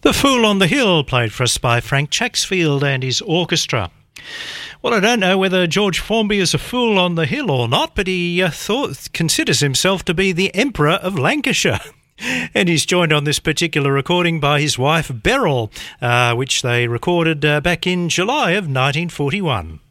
The Fool on the Hill, played for us by Frank Chacksfield and his orchestra. Well, I don't know whether George Formby is a fool on the hill or not, but he considers himself to be the Emperor of Lancashire. And he's joined on this particular recording by his wife Beryl, which they recorded back in July of 1941.